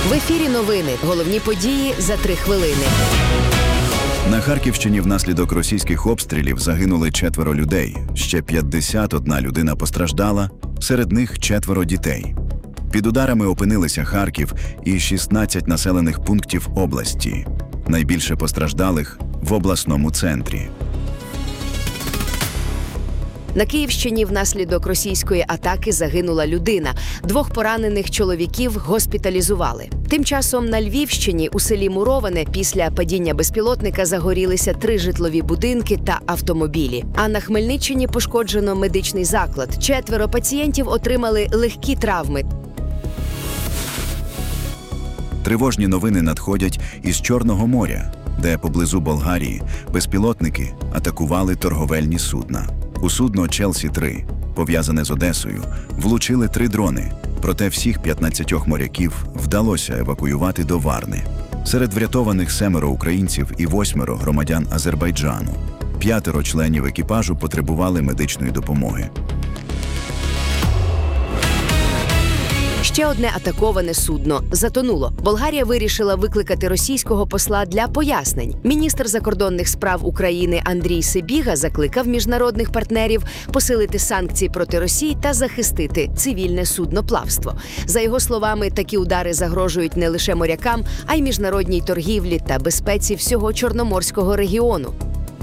В ефірі новини. Головні події за 3 хвилини. На Харківщині внаслідок російських обстрілів загинули 4 людей. Ще 51 людина постраждала, серед них 4 дітей. Під ударами опинилися Харків і 16 населених пунктів області. Найбільше постраждалих в обласному центрі. На Київщині внаслідок російської атаки загинула людина. 2 поранених чоловіків госпіталізували. Тим часом на Львівщині у селі Муроване після падіння безпілотника загорілися 3 житлові будинки та автомобілі. А на Хмельниччині пошкоджено медичний заклад. 4 пацієнтів отримали легкі травми. Тривожні новини надходять із Чорного моря, де поблизу Болгарії безпілотники атакували торговельні судна. У судно «Челсі-3», пов'язане з Одесою, влучили 3 дрони, проте всіх 15 моряків вдалося евакуювати до Варни. Серед врятованих 7 українців і 8 громадян Азербайджану. 5 членів екіпажу потребували медичної допомоги. Ще одне атаковане судно затонуло. Болгарія вирішила викликати російського посла для пояснень. Міністр закордонних справ України Андрій Сибіга закликав міжнародних партнерів посилити санкції проти Росії та захистити цивільне судноплавство. За його словами, такі удари загрожують не лише морякам, а й міжнародній торгівлі та безпеці всього Чорноморського регіону.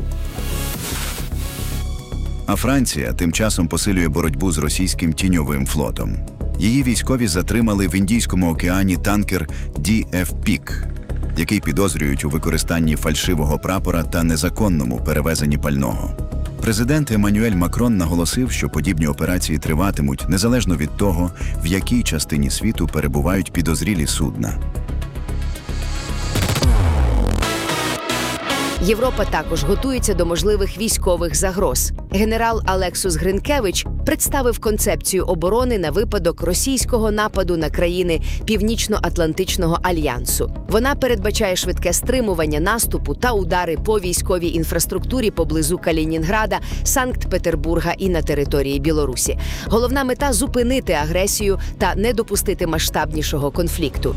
А Франція тим часом посилює боротьбу з російським тіньовим флотом. Її військові затримали в Індійському океані танкер DF Peak, який підозрюють у використанні фальшивого прапора та незаконному перевезенні пального. Президент Еммануель Макрон наголосив, що подібні операції триватимуть незалежно від того, в якій частині світу перебувають підозрілі судна. Європа також готується до можливих військових загроз. Генерал Алексус Гринкевич представив концепцію оборони на випадок російського нападу на країни Північно-Атлантичного альянсу. Вона передбачає швидке стримування наступу та удари по військовій інфраструктурі поблизу Калінінграда, Санкт-Петербурга і на території Білорусі. Головна мета – зупинити агресію та не допустити масштабнішого конфлікту.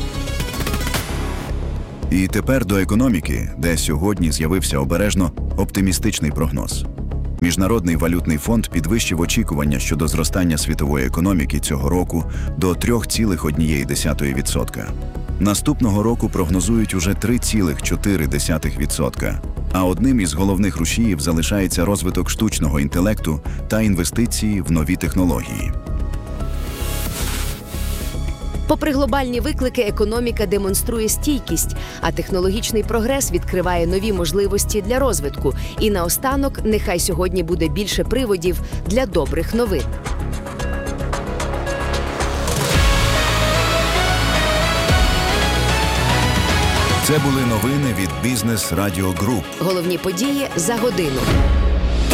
І тепер до економіки, де сьогодні з'явився обережно оптимістичний прогноз. Міжнародний валютний фонд підвищив очікування щодо зростання світової економіки цього року до 3,1%. Наступного року прогнозують уже 3,4%. А одним із головних рушіїв залишається розвиток штучного інтелекту та інвестиції в нові технології. Попри глобальні виклики, економіка демонструє стійкість, а технологічний прогрес відкриває нові можливості для розвитку. І наостанок, нехай сьогодні буде більше приводів для добрих новин. Це були новини від Business Radio Group. Головні події за годину.